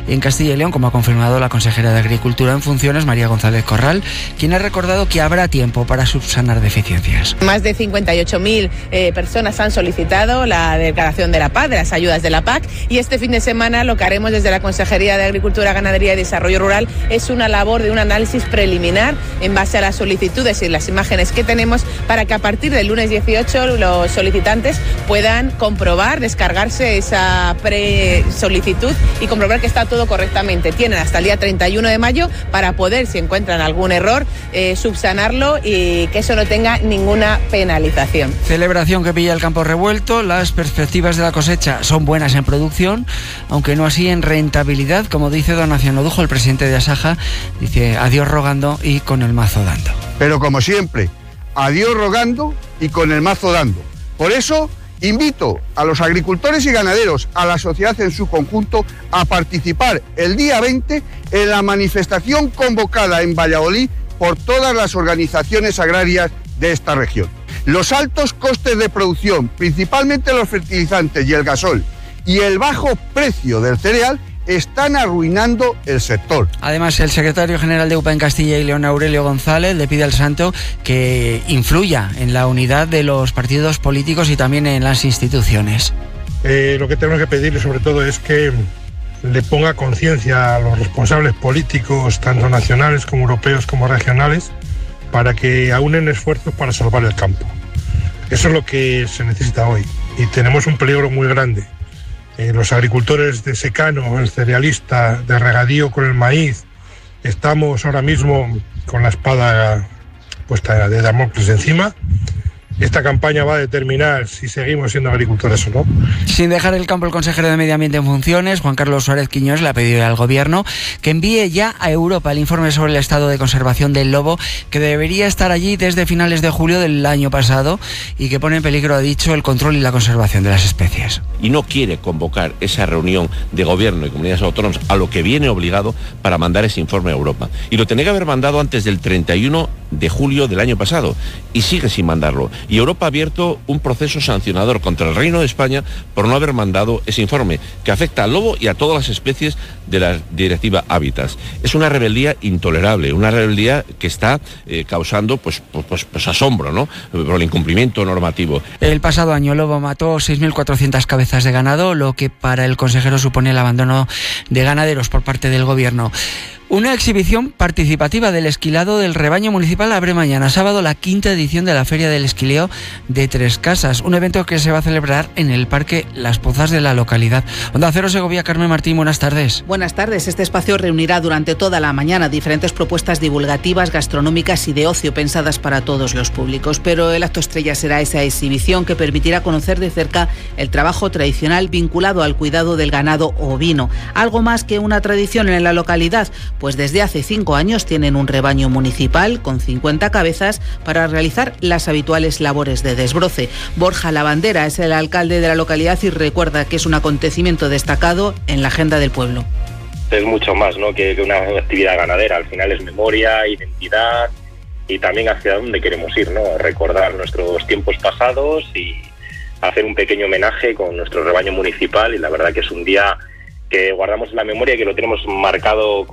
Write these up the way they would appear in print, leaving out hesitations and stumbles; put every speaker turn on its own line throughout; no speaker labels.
en Castilla y León, como ha confirmado la consejera de Agricultura en funciones, María González Corral, quien ha recordado que habrá tiempo para subsanar deficiencias.
Más de 58.000 personas han solicitado la declaración de la PAC, de las ayudas de la PAC, y este fin de semana lo que haremos desde la Consejería de Agricultura, Ganadería y Desarrollo Rural es una labor de un análisis preliminar en base a las solicitudes y las imágenes que tenemos, para que a partir del lunes 18 los solicitantes puedan comprobar, descargarse esa pre-solicitud y comprobar que está todo correctamente. Tienen hasta el día 31 de mayo para poder, si encuentran algún error, subsanarlo y que eso no tenga ninguna penalización.
Celebración que pilla el campo revuelto. Las perspectivas de la cosecha son buenas en producción, aunque no así en rentabilidad, como dice don Naciano Dujo, el presidente de Asaja. Dice adiós rogando y con el mazo dando.
Pero como siempre, adiós rogando y con el mazo dando. Por eso invito a los agricultores y ganaderos, a la sociedad en su conjunto, a participar el día 20 en la manifestación convocada en Valladolid por todas las organizaciones agrarias de esta región. Los altos costes de producción, principalmente los fertilizantes y el gasol, y el bajo precio del cereal están arruinando el sector.
Además, el secretario general de UPA en Castilla y León, Aurelio González, le pide al Santo que influya en la unidad de los partidos políticos y también en las instituciones.
Lo que tenemos que pedirle sobre todo es que le ponga conciencia a los responsables políticos, tanto nacionales como europeos como regionales, para que aúnen esfuerzos para salvar el campo. Eso es lo que se necesita hoy y tenemos un peligro muy grande. Los agricultores de secano, el cerealista, de regadío con el maíz, estamos ahora mismo con la espada puesta de Damocles encima. Esta campaña va a determinar si seguimos siendo agricultores o no.
Sin dejar el campo, el consejero de Medio Ambiente en funciones, Juan Carlos Suárez Quiñós, le ha pedido al Gobierno que envíe ya a Europa el informe sobre el estado de conservación del lobo, que debería estar allí desde finales de julio del año pasado y que pone en peligro, ha dicho, el control y la conservación de las especies.
Y no quiere convocar esa reunión de Gobierno y comunidades autónomas, a lo que viene obligado, para mandar ese informe a Europa. Y lo tenía que haber mandado antes del 31 de julio del año pasado y sigue sin mandarlo. Y Europa ha abierto un proceso sancionador contra el Reino de España por no haber mandado ese informe, que afecta al lobo y a todas las especies de la Directiva Hábitats. Es una rebeldía intolerable, una rebeldía que está causando pues asombro, ¿no?, por el incumplimiento normativo.
El pasado año el lobo mató 6.400 cabezas de ganado, lo que para el consejero supone el abandono de ganaderos por parte del Gobierno. Una exhibición participativa del esquilado del rebaño municipal abre mañana sábado la 5ª edición de la Feria del Esquileo de Tres Casas, un evento que se va a celebrar en el Parque Las Pozas de la localidad. Onda Cero Segovia, Carmen Martín, buenas tardes.
Buenas tardes. Este espacio reunirá durante toda la mañana diferentes propuestas divulgativas, gastronómicas y de ocio pensadas para todos los públicos. Pero el acto estrella será esa exhibición que permitirá conocer de cerca el trabajo tradicional vinculado al cuidado del ganado ovino. Algo más que una tradición en la localidad, pues desde hace 5 años tienen un rebaño municipal con 50 cabezas para realizar las habituales labores de desbroce. Borja Lavandera es el alcalde de la localidad y recuerda que es un acontecimiento destacado en la agenda del pueblo.
Es mucho más, ¿no?, que una actividad ganadera. Al final es memoria, identidad y también hacia dónde queremos ir, ¿no? Recordar nuestros tiempos pasados y hacer un pequeño homenaje con nuestro rebaño municipal, y la verdad que es un día que guardamos en la memoria y que lo tenemos marcado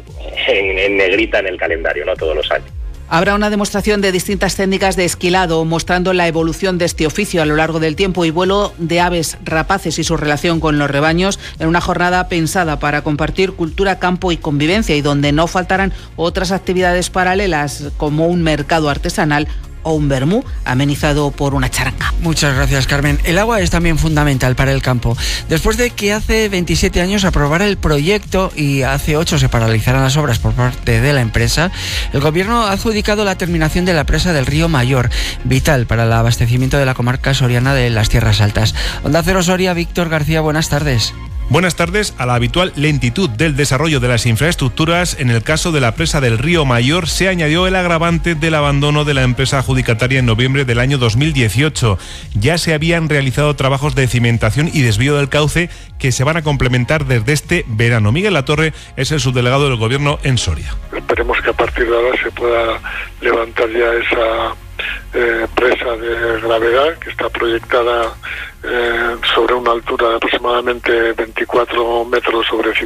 en negrita en el calendario, ¿no?, todos los años.
Habrá una demostración de distintas técnicas de esquilado, mostrando la evolución de este oficio a lo largo del tiempo y vuelo de aves rapaces y su relación con los rebaños, en una jornada pensada para compartir cultura, campo y convivencia, y donde no faltarán otras actividades paralelas como un mercado artesanal o un vermú amenizado por una charanga.
Muchas gracias, Carmen. El agua es también fundamental para el campo. Después de que hace 27 años aprobara el proyecto y hace 8 se paralizaran las obras por parte de la empresa, el Gobierno ha adjudicado la terminación de la presa del Río Mayor, vital para el abastecimiento de la comarca soriana de las Tierras Altas. Onda Cero Soria, Víctor García, buenas tardes.
Buenas tardes. A la habitual lentitud del desarrollo de las infraestructuras, en el caso de la presa del Río Mayor se añadió el agravante del abandono de la empresa adjudicataria en noviembre del año 2018. Ya se habían realizado trabajos de cimentación y desvío del cauce que se van a complementar desde este verano. Miguel Latorre es el subdelegado del Gobierno en Soria.
Esperemos que a partir de ahora se pueda levantar ya esa presa de gravedad que está proyectada sobre una altura de aproximadamente 24 metros sobre